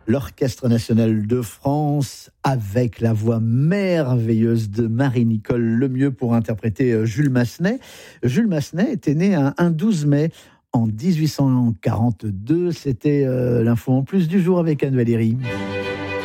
L'Orchestre national de France, avec la voix merveilleuse de Marie-Nicole Lemieux pour interpréter Jules Massenet. Jules Massenet était né un 12 mai en 1842. C'était l'info en plus du jour avec Anne Valérie.